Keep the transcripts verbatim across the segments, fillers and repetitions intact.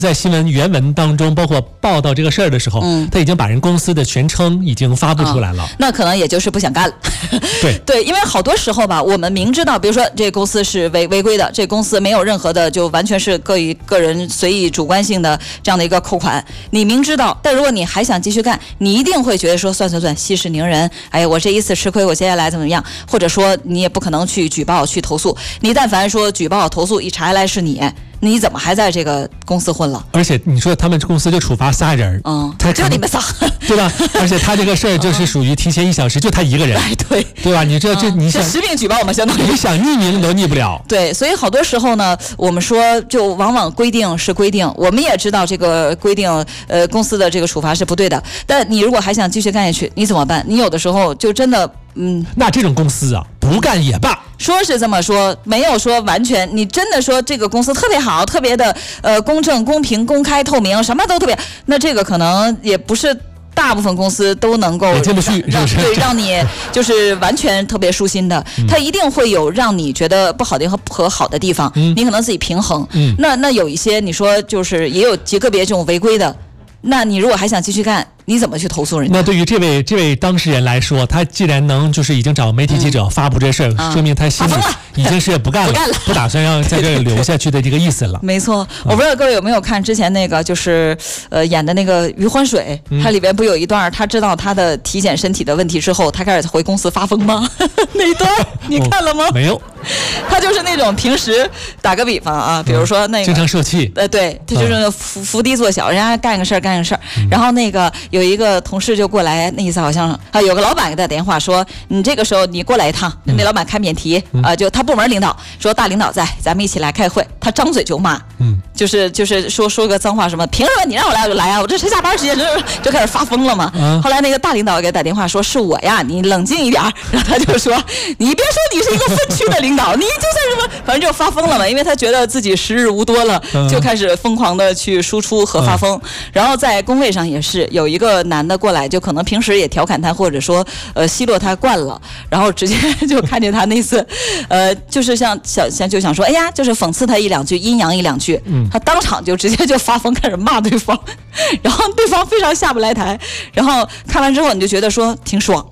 在新闻原文当中，包括报道这个事儿的时候，嗯，他已经把人公司的全称已经发布出来了。 哦、那可能也就是不想干了。 对对，因为好多时候吧，我们明知道，比如说这个公司是违违规的，这个公司没有任何的，就完全是个个个人随意主观性的这样的一个扣款，你明知道，但如果你还想继续干，你一定会觉得说算算算，息事宁人。哎呀，我这一次吃亏，我接下来怎么样？或者说你也不可能去举报去投诉。你但凡说举报投诉，一查下来是你。你怎么还在这个公司混了？ 而且你说他们公司就处罚仨人， 嗯，就你们仨， 对吧？而且他这个事儿就是属于提前一小时，就他一个人， 哎，对， 对吧？你这这你想实名举报嘛，相当于你想匿名都匿不了。 对，所以好多时候呢，我们说就往往规定是规定，我们也知道这个规定，呃，公司的这个处罚是不对的。但你如果还想继续干下去，你怎么办？你有的时候就真的。嗯， 那这种公司啊，不干也罢。 说是这么说，没有说完全。你真的说这个公司特别好，特别的呃公正、公平、公开、透明，什么都特别。那这个可能也不是大部分公司都能够进得去，是不是？ 对，让你就是完全特别舒心的。嗯、它一定会有让你觉得不好的和和好的地方，嗯、你可能自己平衡。嗯、那那有一些你说就是也有极个别这种违规的，那你如果还想继续干。你怎么去投诉人家？ 那对于这位这位当事人来说，他既然能就是已经找媒体记者发布这事儿，嗯、说明他心里已经是不干了， 不干了， 不打算要在这里留下去的这个意思了。 没错，我不知道各位有没有看之前那个就是呃演的那个余欢水，它里边不有一段他知道他的体检身体的问题之后，他开始回公司发疯吗？那一段你看了吗？ 哦、没有。 他就是那种平时打个比方啊，比如说那个、嗯、 经常受气， 呃对，他就是伏伏低做小，人家干个事儿干个事儿，嗯、然后那个有一个同事就过来，那意思好像啊有个老板给他打电话说，你这个时候你过来一趟，嗯、那老板开免提啊、嗯呃，就他部门领导说大领导在，咱们一起来开会，他张嘴就骂，嗯，就是就是说说个脏话什么，凭什么你让我来我就来啊，我这是下班时间，就就开始发疯了嘛。嗯、后来那个大领导给他打电话说，是我呀，你冷静一点，然后他就说，你别说你是一个分区的领导，你就算什么，反正就发疯了嘛，因为他觉得自己时日无多了，就开始疯狂的去输出和发疯。嗯、然后在工位上也是有一个男的过来，就可能平时也调侃他，或者说呃奚落他惯了，然后直接就看见他那次，呃，就是像想想就想说，哎呀，就是讽刺他一两句，阴阳一两句，嗯、他当场就直接就发疯，开始骂对方，然后对方非常下不来台，然后看完之后你就觉得说挺爽。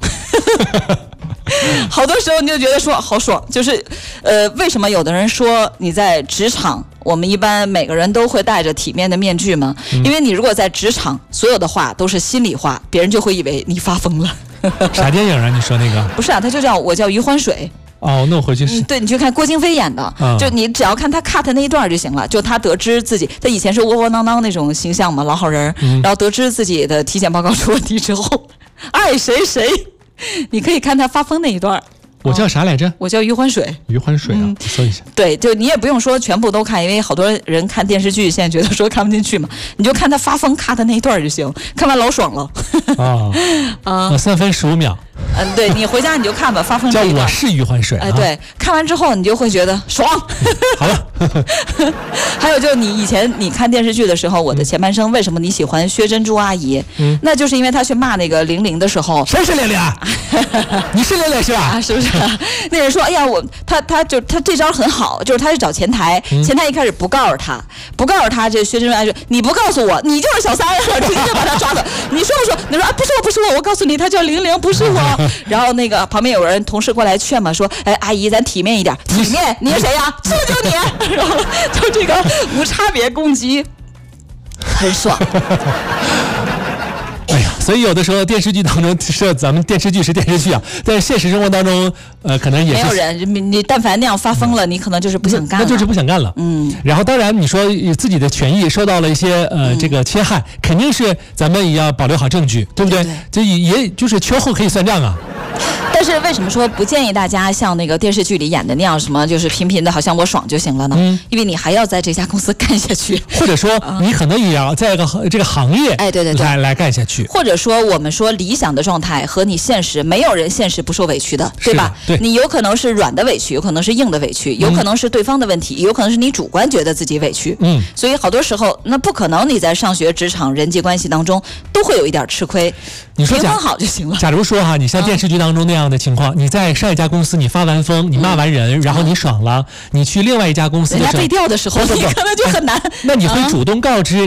好多时候你就觉得说好爽，就是呃，为什么有的人说你在职场，我们一般每个人都会戴着体面的面具吗？嗯、因为你如果在职场，所有的话都是心里话，别人就会以为你发疯了。 啥电影啊？你说那个？ 不是啊，他就叫我叫余欢水。 哦，那我回去是、 嗯、对，你去看郭京飞演的，嗯、就你只要看他 cut 那一段就行了。就他得知自己，他以前是窝窝囊囊那种形象嘛，老好人，嗯、然后得知自己的体检报告出问题之后，爱谁谁。你可以看他发疯那一段。 我叫啥来着？ 我叫余欢水。 余欢水啊，嗯、说一下。 对，就你也不用说全部都看，因为好多人看电视剧现在觉得说看不进去嘛，你就看他发疯咔的那一段就行，看完老爽了。啊啊！三分十五秒。 嗯，对，你回家你就看吧，发疯叫我是余欢水。 哎，对，看完之后你就会觉得爽。 好了。 还有就是你以前你看电视剧的时候，《我的前半生》为什么你喜欢薛珍珠阿姨？嗯，那就是因为她去骂那个玲玲的时候。 谁是玲玲啊？你是玲玲是吧？ 啊，是不是？那人说，哎呀，我他他就他这招很好，就是他去找前台，嗯、前台一开始不告诉他，不告诉他，这薛珍珠阿姨说你不告诉我，你就是小三，直接就把他抓走。你说不说？你说啊，不是我，不是我，我告诉你，他叫玲玲，不是我。然后那个旁边有人同事过来劝嘛，说，哎，阿姨，咱体面一点，体面，你是谁呀？这就你。然后就这个无差别攻击，很爽。 哎呀，所以有的时候电视剧当中是咱们电视剧是电视剧啊，在现实生活当中，呃，可能也是没有人，你你但凡那样发疯了，嗯、你可能就是不想干了， 那就是不想干了。嗯。然后当然你说自己的权益受到了一些呃、嗯、这个侵害，肯定是咱们也要保留好证据，对不对？这也也就是秋后可以算账啊。 但是为什么说不建议大家像那个电视剧里演的那样，什么就是频频的好像我爽就行了呢？嗯，因为你还要在这家公司干下去， 或者说你可能也要在一个这个行业， 哎，对对对， 来来干下去。 或者说我们说理想的状态和你现实，没有人现实不受委屈的，对吧？ 对， 你有可能是软的委屈，有可能是硬的委屈，有可能是对方的问题，有可能是你主观觉得自己委屈。嗯，所以好多时候那不可能你在上学、职场、人际关系当中都会有一点吃亏。 你说平衡好就行了。 假如说哈，你像电视剧当中那样的情况，嗯、你在上一家公司你发完疯，你骂完人，嗯、然后你爽了，你去另外一家公司的时候， 人家被调的时候，你可能就很难。 那你会主动告知